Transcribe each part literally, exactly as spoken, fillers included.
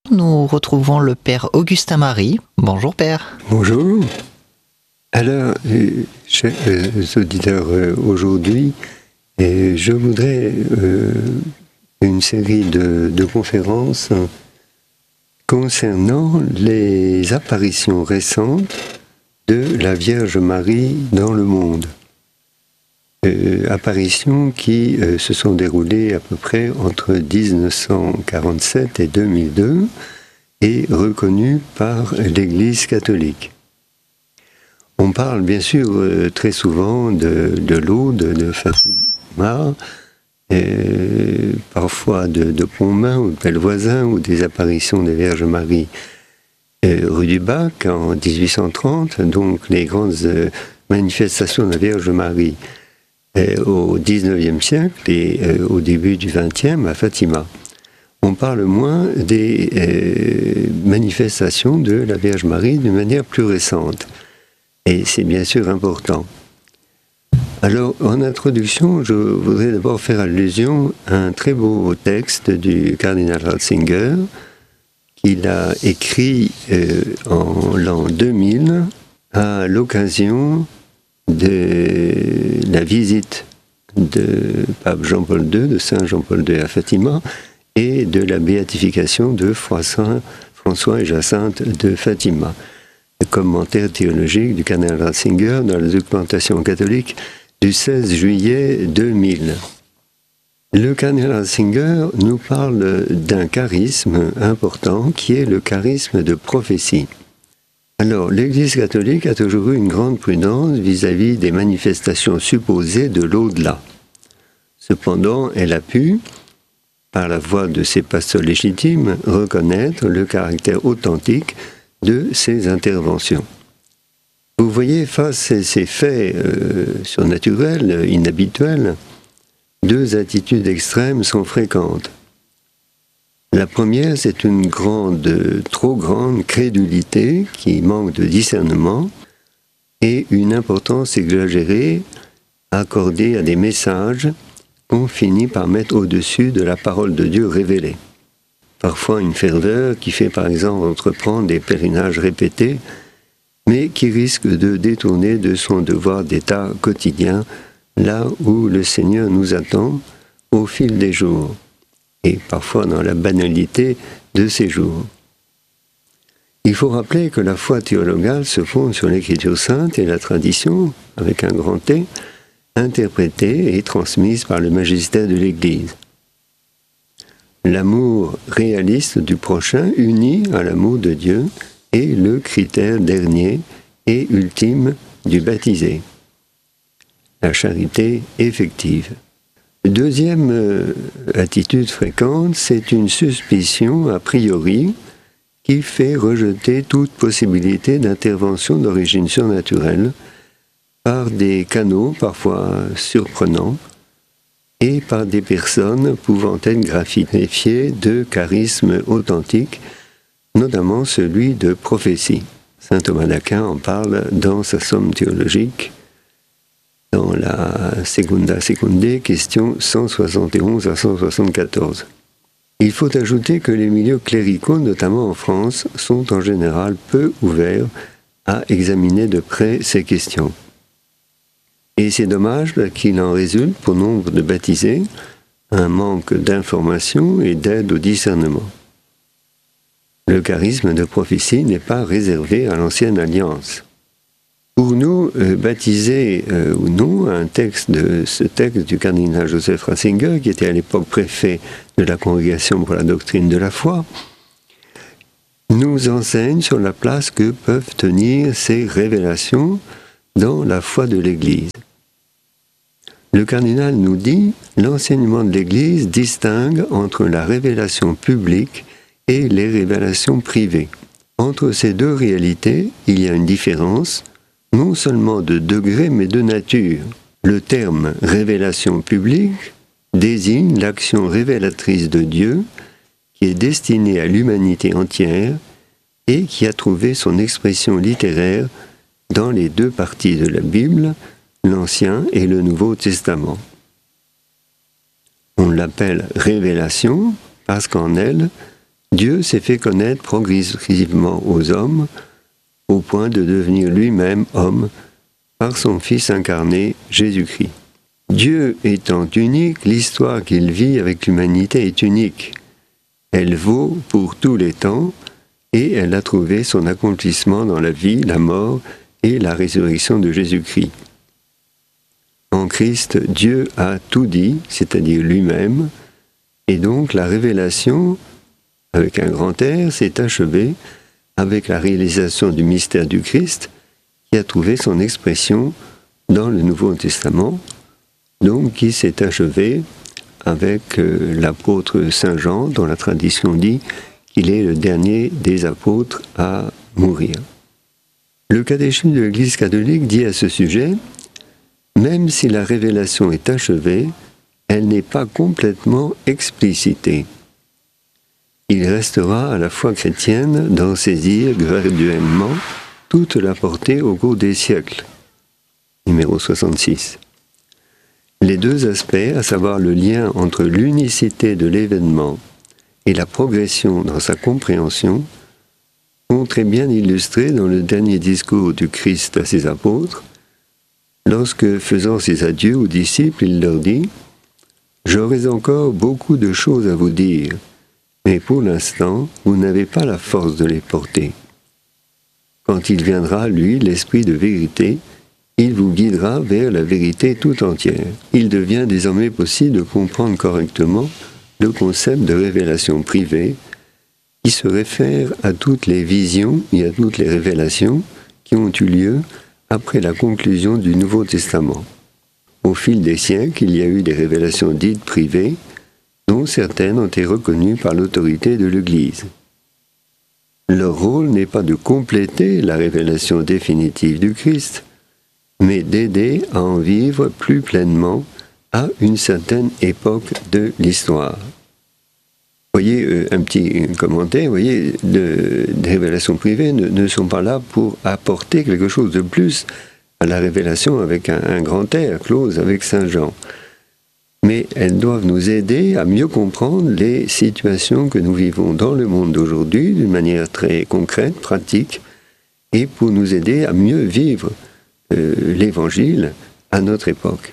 Nous retrouvons le Père Augustin Marie. Bonjour Père. Bonjour. Alors, euh, chers euh, auditeurs, euh, aujourd'hui, euh, je voudrais euh, une série de, de conférences concernant les apparitions récentes de la Vierge Marie dans le monde. Euh, apparitions qui euh, se sont déroulées à peu près entre dix-neuf cent quarante-sept et deux mille deux et reconnues par l'Église catholique. On parle bien sûr euh, très souvent de, de l'Aude de Fatima, et parfois de, de Pontmain ou de Pellevoisin ou des apparitions des Vierges Marie euh, rue du Bac en dix-huit cent trente, donc les grandes euh, manifestations de la Vierge Marie euh, au dix-neuvième siècle et euh, au début du vingtième à Fatima. On parle moins des euh, manifestations de la Vierge Marie d'une manière plus récente. Et c'est bien sûr important. Alors, en introduction, je voudrais d'abord faire allusion à un très beau texte du cardinal Ratzinger qu'il a écrit euh, en l'an deux mille à l'occasion de la visite de pape Jean-Paul deux, de Saint Jean-Paul deux à Fatima, et de la béatification de François et Jacinthe de Fatima. Le commentaire théologique du cardinal Ratzinger dans la documentation catholique du seize juillet deux mille. Le cardinal Ratzinger nous parle d'un charisme important qui est le charisme de prophétie. Alors, l'Église catholique a toujours eu une grande prudence vis-à-vis des manifestations supposées de l'au-delà. Cependant, elle a pu, par la voix de ses pasteurs légitimes, reconnaître le caractère authentique de ces interventions. Vous voyez, face à ces faits euh, surnaturels, inhabituels, deux attitudes extrêmes sont fréquentes. La première, c'est une grande, trop grande crédulité qui manque de discernement et une importance exagérée accordée à des messages qu'on finit par mettre au-dessus de la parole de Dieu révélée. Parfois une ferveur qui fait par exemple entreprendre des pèlerinages répétés, mais qui risque de détourner de son devoir d'état quotidien, là où le Seigneur nous attend au fil des jours, et parfois dans la banalité de ces jours. Il faut rappeler que la foi théologale se fonde sur l'Écriture sainte et la tradition, avec un grand T, interprétée et transmise par le magistère de l'Église. L'amour réaliste du prochain, uni à l'amour de Dieu, est le critère dernier et ultime du baptisé. La charité effective. Deuxième euh, attitude fréquente, c'est une suspicion a priori qui fait rejeter toute possibilité d'intervention d'origine surnaturelle par des canaux parfois surprenants et par des personnes pouvant être gratifiées de charisme authentique, notamment celui de prophétie. Saint Thomas d'Aquin en parle dans sa somme théologique, dans la Secunda Secundae, question cent soixante et onze à cent soixante-quatorze. Il faut ajouter que les milieux cléricaux, notamment en France, sont en général peu ouverts à examiner de près ces questions. Et c'est dommage qu'il en résulte, pour nombre de baptisés, un manque d'information et d'aide au discernement. Le charisme de prophétie n'est pas réservé à l'ancienne alliance. Pour nous, euh, baptisés euh, ou non, un texte de ce texte du cardinal Joseph Ratzinger, qui était à l'époque préfet de la Congrégation pour la doctrine de la foi, nous enseigne sur la place que peuvent tenir ces révélations dans la foi de l'Église. Le cardinal nous dit « L'enseignement de l'Église distingue entre la révélation publique et les révélations privées. Entre ces deux réalités, il y a une différence, non seulement de degré, mais de nature. Le terme « révélation publique » désigne l'action révélatrice de Dieu qui est destinée à l'humanité entière et qui a trouvé son expression littéraire dans les deux parties de la Bible, l'Ancien et le Nouveau Testament. On l'appelle révélation parce qu'en elle Dieu s'est fait connaître progressivement aux hommes au point de devenir lui-même homme par son Fils incarné, Jésus-Christ. Dieu étant unique, l'histoire qu'il vit avec l'humanité est unique. Elle vaut pour tous les temps et elle a trouvé son accomplissement dans la vie, la mort et la résurrection de Jésus-Christ. En Christ, Dieu a tout dit, c'est-à-dire lui-même, et donc la révélation, avec un grand R, s'est achevée avec la réalisation du mystère du Christ, qui a trouvé son expression dans le Nouveau Testament, donc qui s'est achevé avec euh, l'apôtre Saint Jean, dont la tradition dit qu'il est le dernier des apôtres à mourir. Le catéchisme de l'Église catholique dit à ce sujet: même si la révélation est achevée, elle n'est pas complètement explicitée. Il restera à la foi chrétienne d'en saisir graduellement toute la portée au cours des siècles. Numéro soixante-six. Les deux aspects, à savoir le lien entre l'unicité de l'événement et la progression dans sa compréhension, sont très bien illustrés dans le dernier discours du Christ à ses apôtres, lorsque, faisant ses adieux aux disciples, il leur dit: « J'aurais encore beaucoup de choses à vous dire, mais pour l'instant, vous n'avez pas la force de les porter. Quand il viendra, lui, l'Esprit de vérité, il vous guidera vers la vérité tout entière. » Il devient désormais possible de comprendre correctement le concept de révélation privée, qui se réfère à toutes les visions et à toutes les révélations qui ont eu lieu après la conclusion du Nouveau Testament. Au fil des siècles, il y a eu des révélations dites privées, dont certaines ont été reconnues par l'autorité de l'Église. Leur rôle n'est pas de compléter la révélation définitive du Christ, mais d'aider à en vivre plus pleinement à une certaine époque de l'histoire. Voyez, euh, un petit commentaire, vous voyez, de, des révélations privées ne, ne sont pas là pour apporter quelque chose de plus à la révélation avec un, un grand R, close avec Saint Jean. Mais elles doivent nous aider à mieux comprendre les situations que nous vivons dans le monde d'aujourd'hui d'une manière très concrète, pratique, et pour nous aider à mieux vivre euh, l'Évangile à notre époque.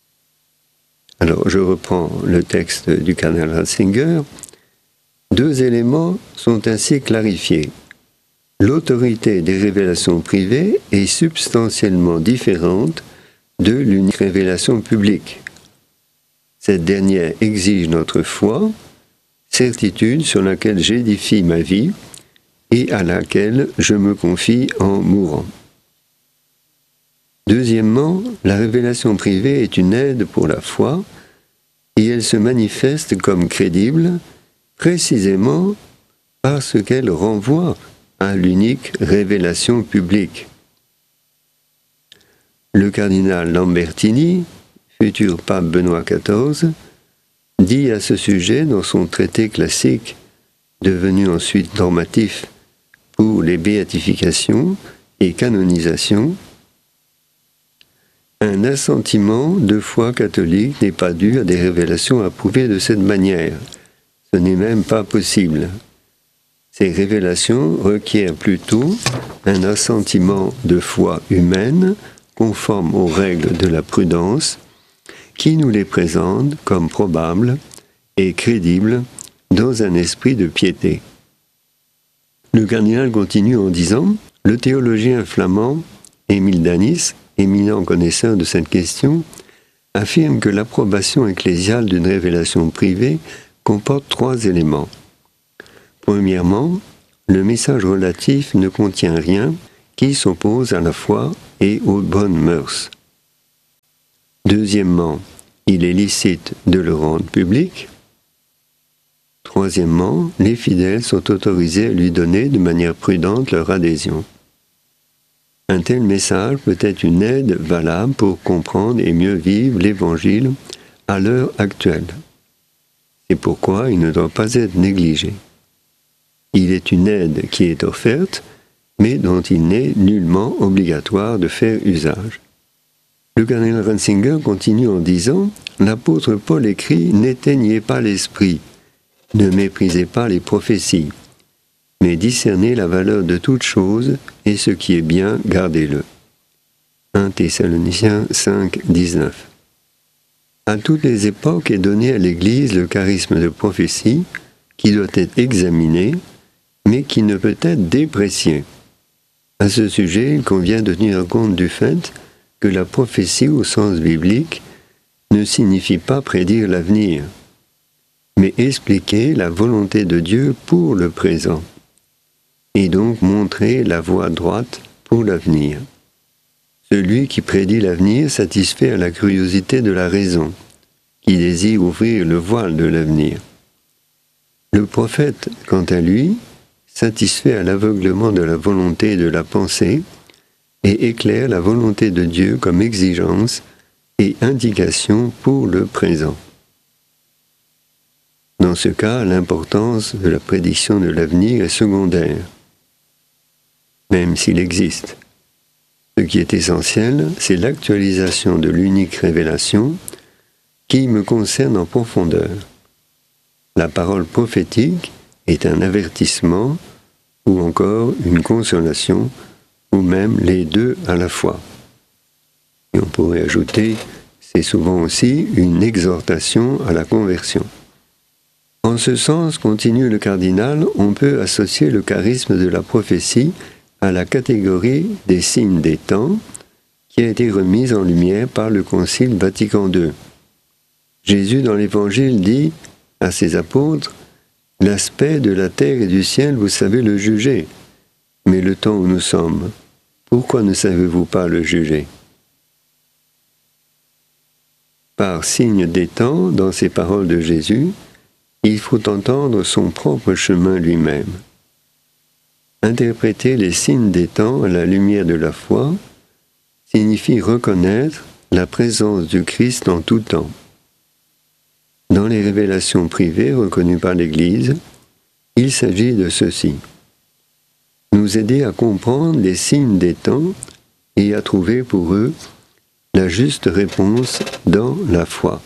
Alors, je reprends le texte du cardinal Ratzinger. Deux éléments sont ainsi clarifiés. L'autorité des révélations privées est substantiellement différente de l'unique révélation publique. Cette dernière exige notre foi, certitude sur laquelle j'édifie ma vie et à laquelle je me confie en mourant. Deuxièmement, la révélation privée est une aide pour la foi et elle se manifeste comme crédible précisément parce qu'elle renvoie à l'unique révélation publique. Le cardinal Lambertini, futur pape Benoît quatorze, dit à ce sujet dans son traité classique, devenu ensuite normatif pour les béatifications et canonisations: un assentiment de foi catholique n'est pas dû à des révélations approuvées de cette manière. Ce n'est même pas possible. Ces révélations requièrent plutôt un assentiment de foi humaine conforme aux règles de la prudence qui nous les présente comme probables et crédibles dans un esprit de piété. Le cardinal continue en disant: le théologien flamand Émile Danis, éminent connaisseur de cette question, affirme que l'approbation ecclésiale d'une révélation privée comporte trois éléments. Premièrement, le message relatif ne contient rien qui s'oppose à la foi et aux bonnes mœurs. Deuxièmement, il est licite de le rendre public. Troisièmement, les fidèles sont autorisés à lui donner de manière prudente leur adhésion. Un tel message peut être une aide valable pour comprendre et mieux vivre l'Évangile à l'heure actuelle. C'est pourquoi il ne doit pas être négligé. Il est une aide qui est offerte, mais dont il n'est nullement obligatoire de faire usage. Le cardinal Ratzinger continue en disant: l'apôtre Paul écrit « N'éteignez pas l'esprit, Ne méprisez pas les prophéties, mais discernez la valeur de toute chose, et ce qui est bien, gardez-le. un Thessaloniciens cinq, dix-neuf. À toutes les époques est donné à l'Église le charisme de prophétie, qui doit être examiné, mais qui ne peut être déprécié. À ce sujet, il convient de tenir compte du fait que la prophétie au sens biblique ne signifie pas prédire l'avenir, mais expliquer la volonté de Dieu pour le présent, et donc montrer la voie droite pour l'avenir. Celui qui prédit l'avenir satisfait à la curiosité de la raison, qui désire ouvrir le voile de l'avenir. Le prophète, quant à lui, satisfait à l'aveuglement de la volonté et de la pensée, et éclaire la volonté de Dieu comme exigence et indication pour le présent. Dans ce cas, l'importance de la prédiction de l'avenir est secondaire, même s'il existe. Ce qui est essentiel, c'est l'actualisation de l'unique révélation qui me concerne en profondeur. La parole prophétique est un avertissement ou encore une consolation, ou même les deux à la fois. Et on pourrait ajouter, c'est souvent aussi une exhortation à la conversion. En ce sens, continue le cardinal, on peut associer le charisme de la prophétie à la catégorie des signes des temps, qui a été remise en lumière par le Concile Vatican deux. Jésus, dans l'Évangile, dit à ses apôtres, « L'aspect de la terre et du ciel, vous savez le juger, mais le temps où nous sommes, pourquoi ne savez-vous pas le juger ?» Par signe des temps, dans ces paroles de Jésus, il faut entendre son propre chemin lui-même. Interpréter les signes des temps à la lumière de la foi signifie reconnaître la présence du Christ en tout temps. Dans les révélations privées reconnues par l'Église, il s'agit de ceci. Nous aider à comprendre les signes des temps et à trouver pour eux la juste réponse dans la foi.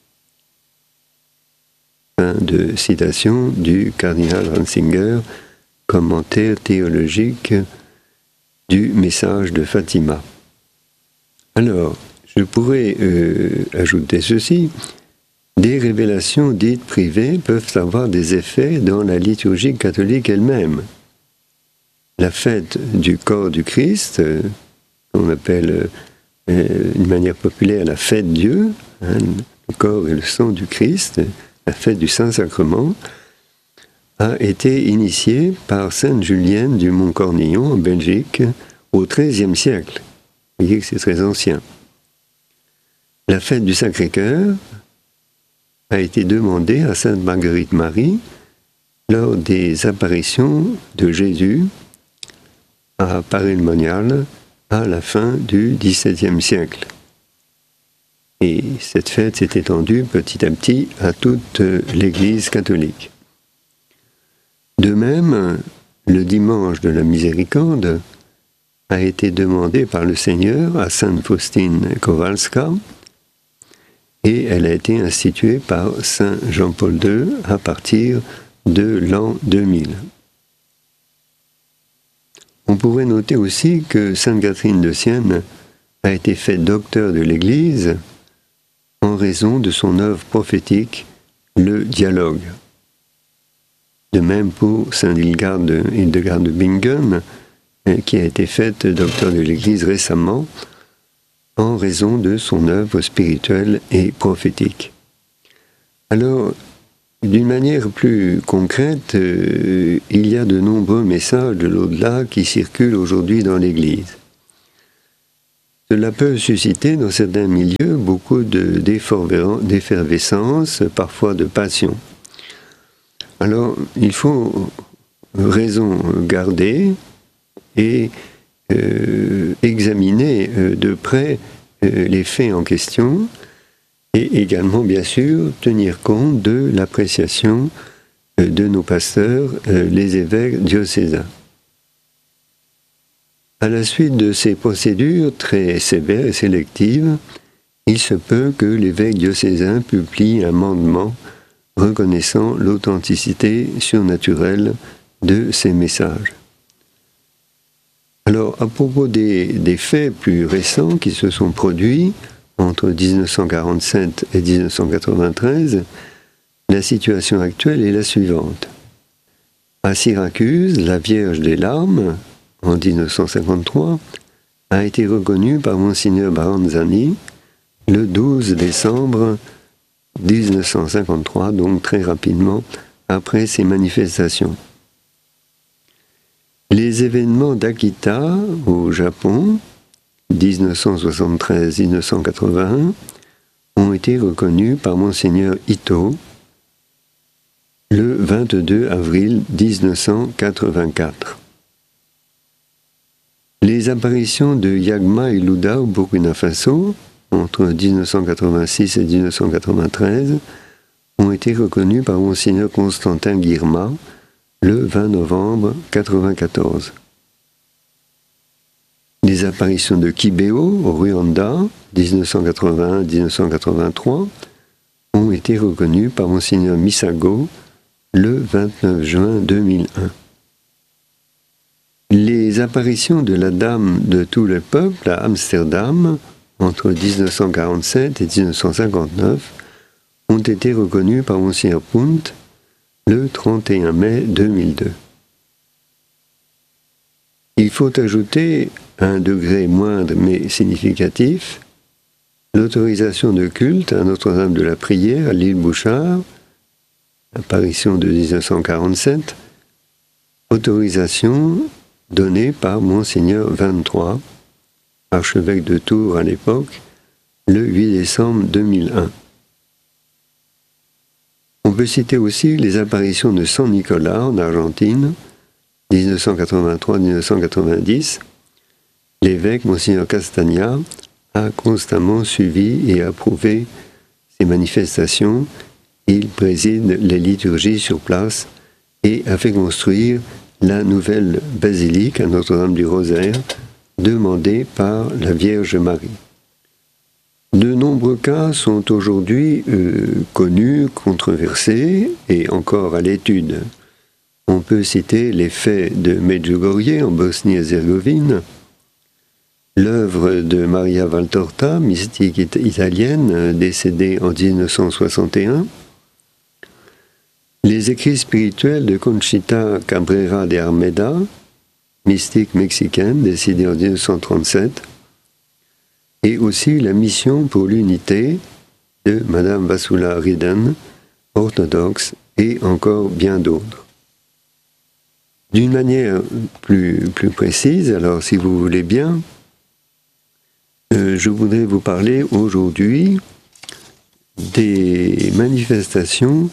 Fin de citation du cardinal Ratzinger, commentaire théologique du message de Fatima. Alors, je pourrais euh, ajouter ceci. Des révélations dites privées peuvent avoir des effets dans la liturgie catholique elle-même. La fête du corps du Christ, euh, qu'on appelle euh, d'une manière populaire la fête Dieu, hein, le corps et le sang du Christ, la fête du Saint-Sacrement, a été initiée par Sainte Julienne du Mont-Cornillon en Belgique au treizième siècle. Vous voyez que c'est très ancien. La fête du Sacré-Cœur a été demandée à Sainte Marguerite Marie lors des apparitions de Jésus à Paray-le-Monial à la fin du dix-septième siècle. Et cette fête s'est étendue petit à petit à toute l'Église catholique. De même, le dimanche de la Miséricorde a été demandé par le Seigneur à Sainte Faustine Kowalska et elle a été instituée par Saint Jean-Paul deux à partir de l'an deux mille. On pourrait noter aussi que Sainte Catherine de Sienne a été faite docteur de l'Église en raison de son œuvre prophétique, le dialogue. De même pour Sainte Hildegarde, Hildegarde de Bingen, qui a été faite docteur de l'Église récemment, en raison de son œuvre spirituelle et prophétique. Alors, d'une manière plus concrète, euh, il y a de nombreux messages de l'au-delà qui circulent aujourd'hui dans l'Église. Cela peut susciter dans certains milieux beaucoup de, d'effervescence, parfois de passion. Alors, il faut raison garder et euh, examiner euh, de près euh, les faits en question et également, bien sûr, tenir compte de l'appréciation euh, de nos pasteurs, euh, les évêques diocésains. À la suite de ces procédures très sévères et sélectives, il se peut que l'évêque diocésain publie un mandement reconnaissant l'authenticité surnaturelle de ces messages. Alors, à propos des, des faits plus récents qui se sont produits entre dix-neuf cent quarante-sept et dix-neuf cent quatre-vingt-treize, la situation actuelle est la suivante. À Syracuse, la Vierge des Larmes, en dix-neuf cent cinquante-trois, a été reconnue par Monseigneur Baranzani le douze décembre dix-neuf cent cinquante-trois, donc très rapidement après ces manifestations. Les événements d'Akita au Japon, dix-neuf cent soixante-treize à dix-neuf cent quatre-vingt-un, ont été reconnus par Monseigneur Ito le vingt-deux avril dix-neuf cent quatre-vingt-quatre. Les apparitions de Yagma et Luda au Burkina Faso, entre dix-neuf cent quatre-vingt-six et dix-neuf cent quatre-vingt-treize, ont été reconnues par Monseigneur Constantin Guirma le vingt novembre mille neuf cent quatre-vingt-quatorze. Les apparitions de Kibeo au Rwanda, dix-neuf cent quatre-vingt-un à dix-neuf cent quatre-vingt-trois, ont été reconnues par Monseigneur Misago le vingt-neuf juin deux mille un. Les apparitions de la Dame de tout le peuple à Amsterdam, entre dix-neuf cent quarante-sept et dix-neuf cent cinquante-neuf, ont été reconnues par Monseigneur Punt le trente et un mai deux mille deux. Il faut ajouter, à un degré moindre mais significatif, l'autorisation de culte à Notre-Dame de la Prière à l'île Bouchard, apparition de dix-neuf cent quarante-sept, autorisation donnée par Monseigneur vingt-trois, archevêque de Tours à l'époque, le huit décembre deux mille un. On peut citer aussi les apparitions de San Nicolas en Argentine, dix-neuf cent quatre-vingt-trois à dix-neuf cent quatre-vingt-dix. L'évêque Monseigneur Castagna a constamment suivi et approuvé ces manifestations. Il préside les liturgies sur place et a fait construire la nouvelle basilique à Notre-Dame du Rosaire, demandée par la Vierge Marie. De nombreux cas sont aujourd'hui euh, connus, controversés et encore à l'étude. On peut citer les faits de Medjugorje en Bosnie-Herzégovine, l'œuvre de Maria Valtorta, mystique it- italienne, décédée en dix-neuf cent soixante et un, les écrits spirituels de Conchita Cabrera de Armeda, mystique mexicaine, décédée en dix-neuf cent trente-sept, et aussi la mission pour l'unité de Madame Vasula Riden, orthodoxe, et encore bien d'autres. D'une manière plus, plus précise, alors si vous voulez bien, euh, je voudrais vous parler aujourd'hui des manifestations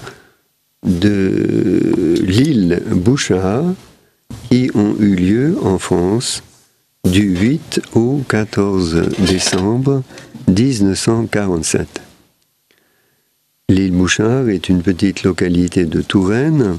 de l'île Bouchard qui ont eu lieu en France du huit au quatorze décembre dix-neuf cent quarante-sept. L'île Bouchard est une petite localité de Touraine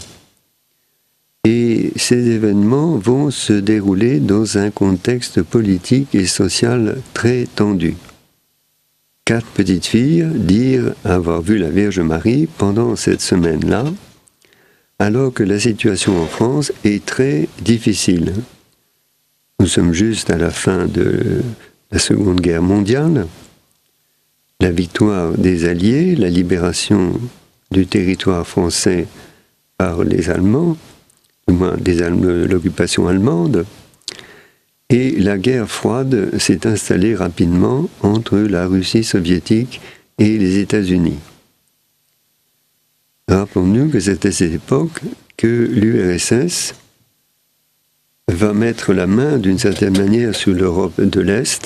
et ces événements vont se dérouler dans un contexte politique et social très tendu. Quatre petites filles dirent avoir vu la Vierge Marie pendant cette semaine-là, alors que la situation en France est très difficile. Nous sommes juste à la fin de la Seconde Guerre mondiale. La victoire des Alliés, la libération du territoire français par les Allemands, du moins des Allemands, l'occupation allemande, et la guerre froide s'est installée rapidement entre la Russie soviétique et les États-Unis. Rappelons-nous que c'est à cette époque que l'U R S S va mettre la main d'une certaine manière sur l'Europe de l'Est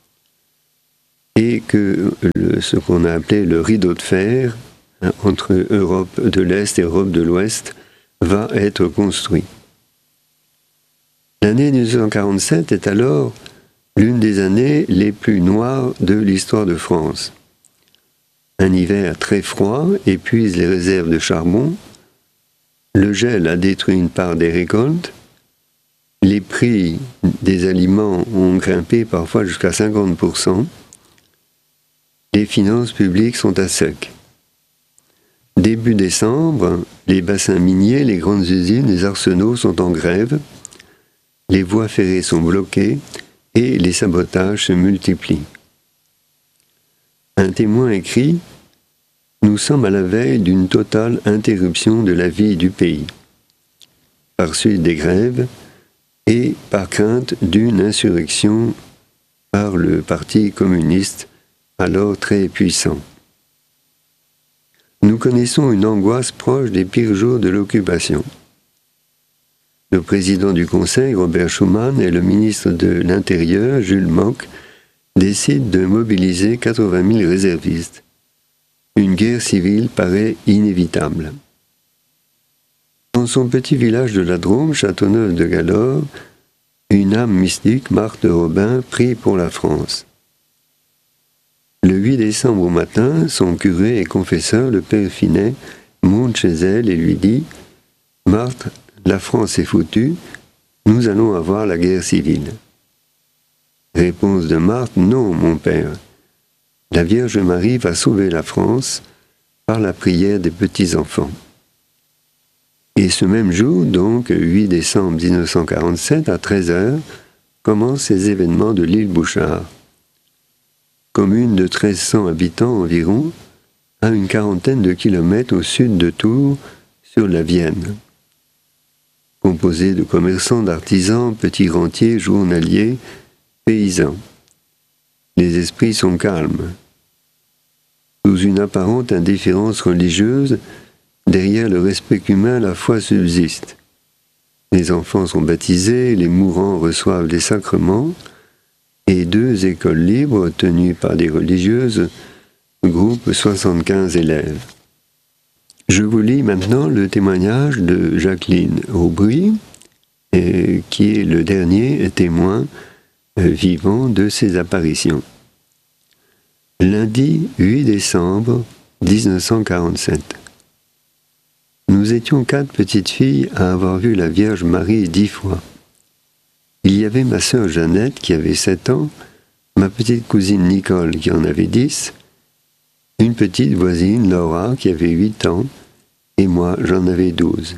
et que le, ce qu'on a appelé le rideau de fer hein, entre Europe de l'Est et Europe de l'Ouest va être construit. L'année dix-neuf cent quarante-sept est alors l'une des années les plus noires de l'histoire de France. Un hiver très froid épuise les réserves de charbon, le gel a détruit une part des récoltes, les prix des aliments ont grimpé parfois jusqu'à cinquante pour cent, les finances publiques sont à sec. Début décembre, les bassins miniers, les grandes usines, les arsenaux sont en grève, les voies ferrées sont bloquées et les sabotages se multiplient. Un témoin écrit « Nous sommes à la veille d'une totale interruption de la vie du pays, par suite des grèves et par crainte d'une insurrection par le Parti communiste, alors très puissant. Nous connaissons une angoisse proche des pires jours de l'occupation. Le président du Conseil, Robert Schuman, et le ministre de l'Intérieur, Jules Mock, décident de mobiliser quatre-vingt mille réservistes. Une guerre civile paraît inévitable. Dans son petit village de la Drôme, Châteauneuf-de-Galor, une âme mystique, Marthe Robin, prie pour la France. Le huit décembre au matin, son curé et confesseur, le père Finet, monte chez elle et lui dit « Marthe, la France est foutue, nous allons avoir la guerre civile. » Réponse de Marthe « Non, mon père. La Vierge Marie va sauver la France par la prière des petits-enfants. » Et ce même jour, donc huit décembre mille neuf cent quarante-sept, à treize heures, commencent ces événements de l'île Bouchard. Commune de treize cents habitants environ, à une quarantaine de kilomètres au sud de Tours, sur la Vienne. Composée de commerçants, d'artisans, petits rentiers, journaliers, paysans. Les esprits sont calmes. Sous une apparente indifférence religieuse, derrière le respect humain, la foi subsiste. Les enfants sont baptisés, les mourants reçoivent les sacrements, et deux écoles libres tenues par des religieuses groupent soixante-quinze élèves. Je vous lis maintenant le témoignage de Jacqueline Aubry, et qui est le dernier témoin euh, vivant de ces apparitions. Lundi huit décembre mille neuf cent quarante-sept. Nous étions quatre petites filles à avoir vu la Vierge Marie dix fois. Il y avait ma sœur Jeannette qui avait sept ans, ma petite cousine Nicole qui en avait dix, une petite voisine Laura qui avait huit ans, et moi j'en avais douze.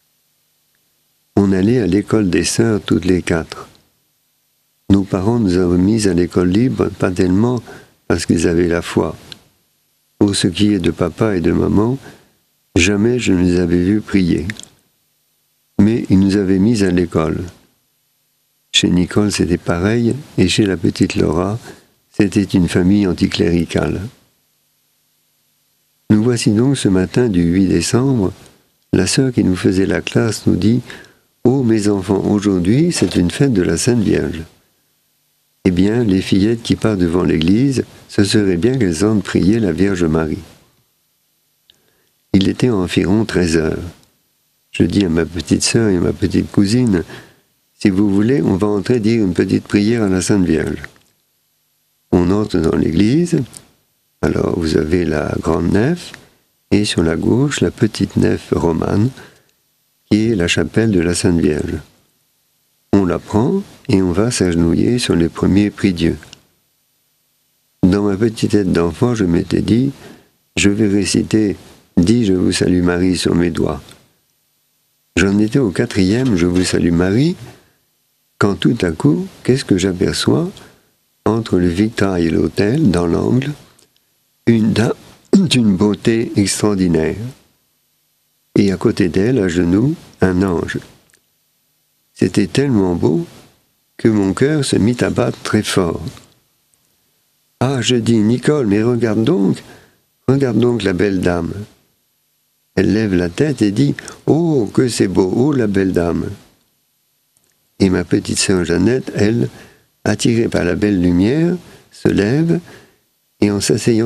On allait à l'école des sœurs toutes les quatre. Nos parents nous avaient mis à l'école libre, pas tellement parce qu'ils avaient la foi. Pour ce qui est de papa et de maman, jamais je ne les avais vus prier. Mais ils nous avaient mis à l'école. Chez Nicole, c'était pareil, et chez la petite Laura, c'était une famille anticléricale. Nous voici donc ce matin du huit décembre, la sœur qui nous faisait la classe nous dit « Oh, mes enfants, aujourd'hui, c'est une fête de la Sainte Vierge. » Eh bien, les fillettes qui partent devant l'église, ce serait bien qu'elles entrent prier la Vierge Marie. Il était environ treize heures. Je dis à ma petite sœur et à ma petite cousine « Si vous voulez, on va entrer dire une petite prière à la Sainte Vierge. » On entre dans l'église. Alors, vous avez la grande nef, et sur la gauche, la petite nef romane, qui est la chapelle de la Sainte Vierge. On la prend, et on va s'agenouiller sur les premiers prie-dieu. Dans ma petite tête d'enfant, je m'étais dit, je vais réciter « Dis, je vous salue Marie » sur mes doigts. J'en étais au quatrième « Je vous salue Marie », quand tout à coup, qu'est-ce que j'aperçois? Entre le vitrail et l'autel, dans l'angle, une dame d'une beauté extraordinaire. Et à côté d'elle, à genoux, un ange. C'était tellement beau que mon cœur se mit à battre très fort. Ah, je dis, Nicole, mais regarde donc, regarde donc la belle dame. Elle lève la tête et dit, oh, que c'est beau, oh, la belle dame. Et ma petite sœur Jeannette, elle, attirée par la belle lumière, se lève et en s'asseyant